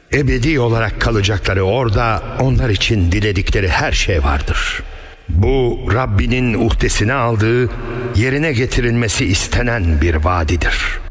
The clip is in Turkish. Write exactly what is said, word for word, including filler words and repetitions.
Ebedi olarak kalacakları orada onlar için diledikleri her şey vardır. Bu Rabbinin uhdesine aldığı, yerine getirilmesi istenen bir vadidir.